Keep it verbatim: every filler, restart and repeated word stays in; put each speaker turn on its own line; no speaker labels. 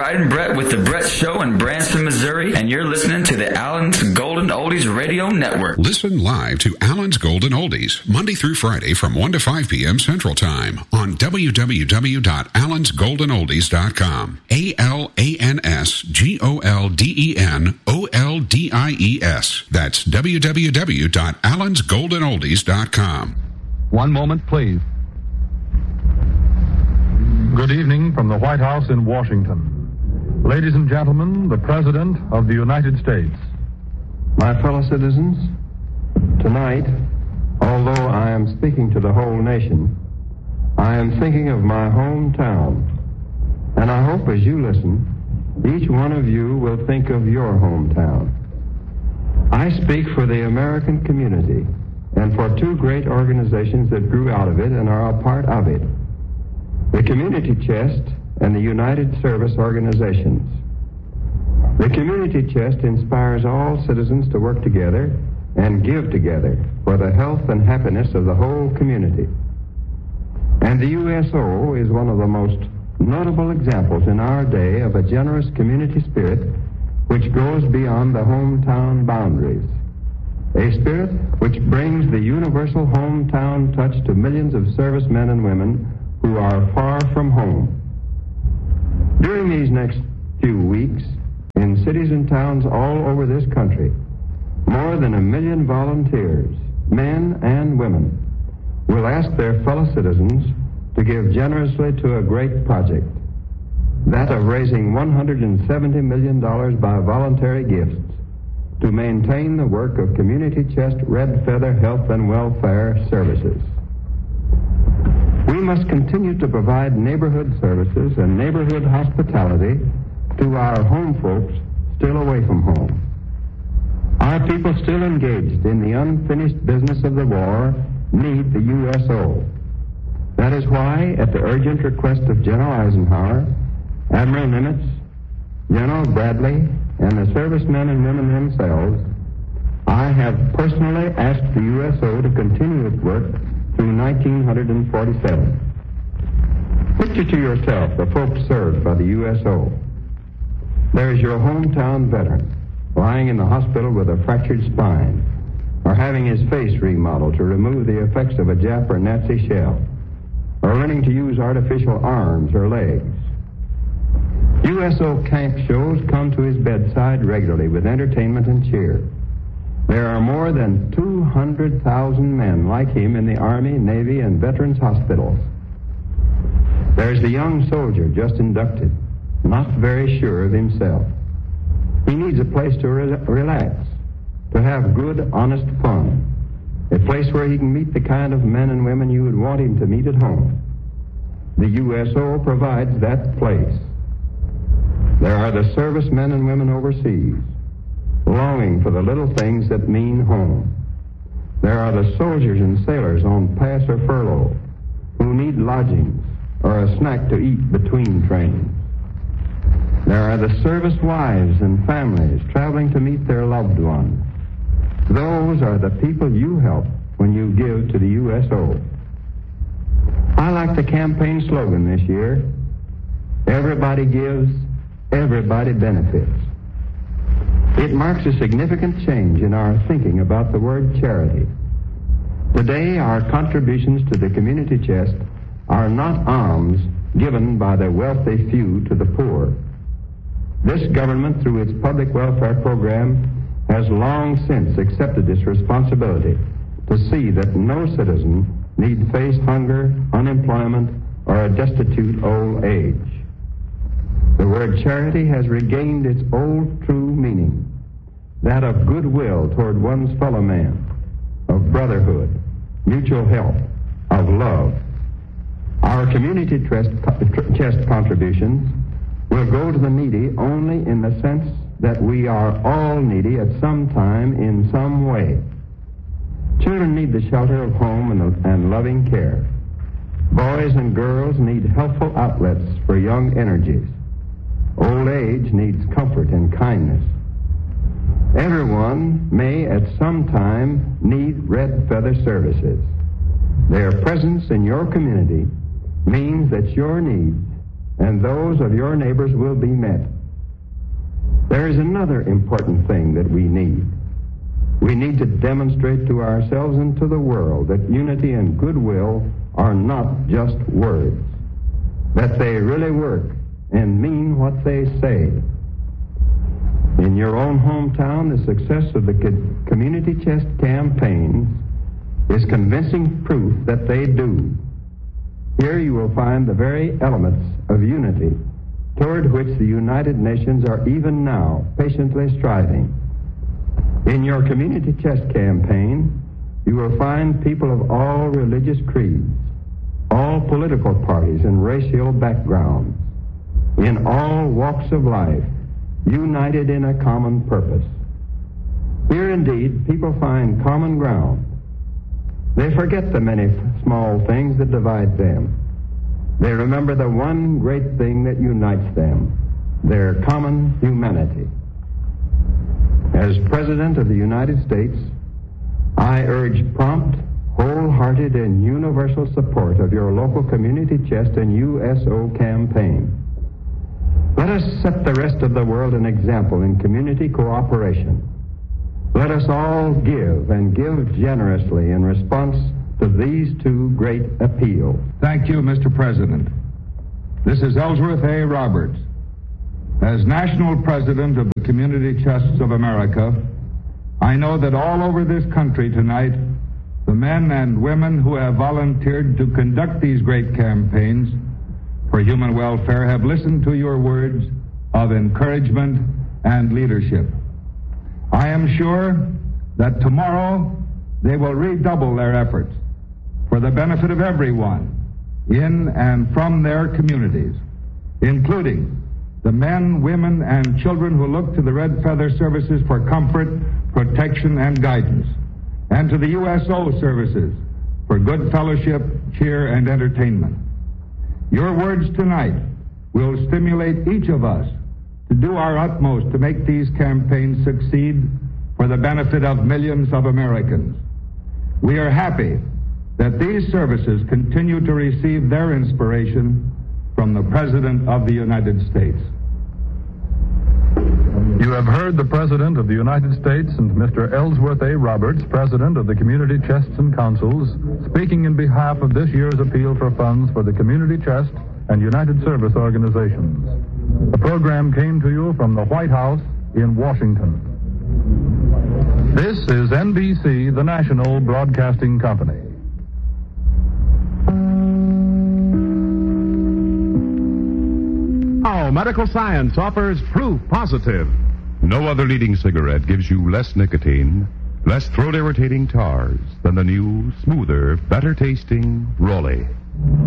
Bride and Brett with The Brett Show in Branson, Missouri, and you're listening to the Allen's Golden Oldies Radio Network.
Listen live to Allen's Golden Oldies, Monday through Friday from one to five p.m. Central Time on w w w dot allens golden oldies dot com. A L A N S G O L D E N O L D I E S. That's w w w dot allens golden oldies dot com.
One moment, please. Good evening from the White House in Washington. Ladies and gentlemen, the President of the United States.
My fellow citizens, tonight, although I am speaking to the whole nation, I am thinking of my hometown. And I hope as you listen, each one of you will think of your hometown. I speak for the American community and for two great organizations that grew out of it and are a part of it. The Community Chest and the United Service Organizations. The Community Chest inspires all citizens to work together and give together for the health and happiness of the whole community. And the U S O is one of the most notable examples in our day of a generous community spirit which goes beyond the hometown boundaries. A spirit which brings the universal hometown touch to millions of servicemen and women who are far from home. During these next few weeks, in cities and towns all over this country, more than a million volunteers, men and women, will ask their fellow citizens to give generously to a great project, that of raising one hundred seventy million dollars by voluntary gifts to maintain the work of Community Chest Red Feather Health and Welfare Services. We must continue to provide neighborhood services and neighborhood hospitality to our home folks still away from home. Our people still engaged in the unfinished business of the war need the U S O. That is why, at the urgent request of General Eisenhower, Admiral Nimitz, General Bradley, and the servicemen and women themselves, I have personally asked the U S O to continue its work through nineteen forty-seven. Picture to yourself the folks served by the U S O. There is your hometown veteran lying in the hospital with a fractured spine or having his face remodeled to remove the effects of a Jap or Nazi shell or learning to use artificial arms or legs. U S O camp shows come to his bedside regularly with entertainment and cheer. There are more than two hundred thousand men like him in the Army, Navy, and Veterans Hospitals. There's the young soldier just inducted, not very sure of himself. He needs a place to re- relax, to have good, honest fun, a place where he can meet the kind of men and women you would want him to meet at home. The U S O provides that place. There are the servicemen and women overseas, longing for the little things that mean home. There are the soldiers and sailors on pass or furlough who need lodgings or a snack to eat between trains. There are the service wives and families traveling to meet their loved ones. Those are the people you help when you give to the U S O. I like the campaign slogan this year, everybody gives, everybody benefits. It marks a significant change in our thinking about the word charity. Today, our contributions to the Community Chest are not alms given by the wealthy few to the poor. This government, through its public welfare program, has long since accepted this responsibility to see that no citizen need face hunger, unemployment, or a destitute old age. The word charity has regained its old true meaning, that of goodwill toward one's fellow man, of brotherhood, mutual help, of love. Our community trust, chest contributions will go to the needy only in the sense that we are all needy at some time in some way. Children need the shelter of home and, and loving care. Boys and girls need helpful outlets for young energies. Old age needs comfort and kindness. Everyone may at some time need Red Feather services. Their presence in your community means that your needs and those of your neighbors will be met. There is another important thing that we need. We need to demonstrate to ourselves and to the world that unity and goodwill are not just words, that they really work and mean what they say. In your own hometown, the success of the co- Community Chest campaigns is convincing proof that they do. Here you will find the very elements of unity toward which the United Nations are even now patiently striving. In your Community Chest campaign, you will find people of all religious creeds, all political parties and racial backgrounds, in all walks of life, united in a common purpose. Here, indeed, people find common ground. They forget the many small things that divide them. They remember the one great thing that unites them, their common humanity. As President of the United States, I urge prompt, wholehearted, and universal support of your local Community Chest and U S O campaign. Let us set the rest of the world an example in community cooperation. Let us all give and give generously in response to these two great appeals.
Thank you, Mister President. This is Ellsworth A. Roberts. As National President of the Community Chests of America, I know that all over this country tonight, the men and women who have volunteered to conduct these great campaigns for human welfare have listened to your words of encouragement and leadership. I am sure that tomorrow they will redouble their efforts for the benefit of everyone in and from their communities, including the men, women, and children who look to the Red Feather Services for comfort, protection, and guidance, and to the U S O services for good fellowship, cheer, and entertainment. Your words tonight will stimulate each of us to do our utmost to make these campaigns succeed for the benefit of millions of Americans. We are happy that these services continue to receive their inspiration from the President of the United States.
You have heard the President of the United States and Mister Ellsworth A. Roberts, President of the Community Chests and Councils, speaking in behalf of this year's appeal for funds for the Community Chest and United Service Organizations. The program came to you from the White House in Washington. This is N B C, the national broadcasting company.
Now, medical science offers proof positive.
No other leading cigarette gives you less nicotine, less throat-irritating tars than the new, smoother, better-tasting Rolly.